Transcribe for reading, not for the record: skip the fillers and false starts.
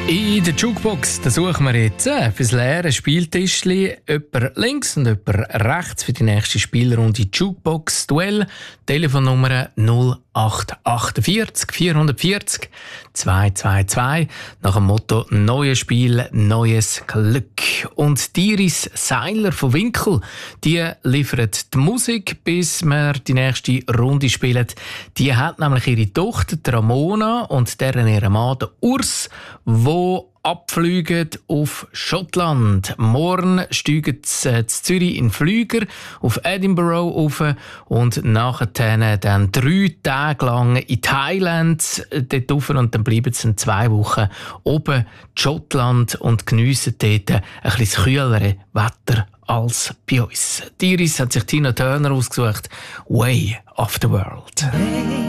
In der Jukebox suchen wir jetzt fürs leere Spieltischli jemand links und jemand rechts für die nächste Spielrunde Jukebox Duell. Telefonnummer 0848 440 222 nach dem Motto «Neues Spiel, neues Glück». Und Iris Seiler von Winkel, die liefert die Musik, bis wir die nächste Runde spielen. Die hat nämlich ihre Tochter Ramona und deren ihren Mann Urs, wo abfliegen auf Schottland. Morgen steigen sie in Zürich in Flüger auf Edinburgh auf und nachher dann 3 Tage lang in Thailand dort rauf und dann bleiben sie 2 Wochen oben in Schottland und geniessen dort ein bisschen kühlere Wetter als bei uns. Die Iris hat sich Tina Turner ausgesucht. «Way of the World».